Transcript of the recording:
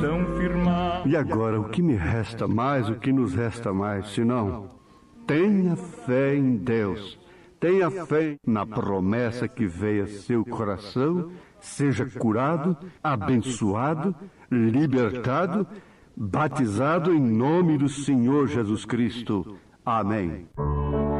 estão firmados. E agora, o que me resta mais, o que nos resta mais, senão tenha fé em Deus, tenha fé na promessa que veio a seu coração, seja curado, abençoado, libertado, batizado em nome do Senhor Jesus Cristo. Amém.